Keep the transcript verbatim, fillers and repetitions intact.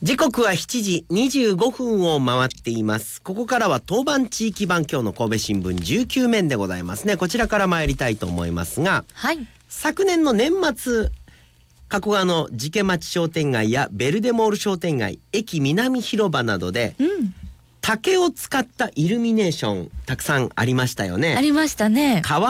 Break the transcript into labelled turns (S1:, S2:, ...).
S1: 時刻はしちじにじゅうごふんを回っています。ここからは当番地域版、今日の神戸新聞じゅうきゅう面でございますね。こちらから参りたいと思いますが、
S2: はい、
S1: 昨年の年末、加古川の寺家町商店街やベルデモール商店街、駅南広場などで、うん、竹を使ったイルミネーションたくさんありましたよね。
S2: ありましたね。
S1: 川